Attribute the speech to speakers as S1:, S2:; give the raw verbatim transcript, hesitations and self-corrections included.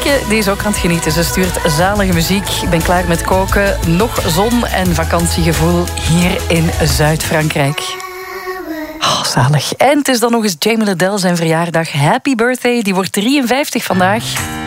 S1: Marieke die is ook aan het genieten. Ze stuurt zalige muziek. Ik ben klaar met koken. Nog zon en vakantiegevoel hier in Zuid-Frankrijk. Oh, zalig. En het is dan nog eens Jamie Lidell zijn verjaardag. Happy birthday. Die wordt drieënvijftig vandaag.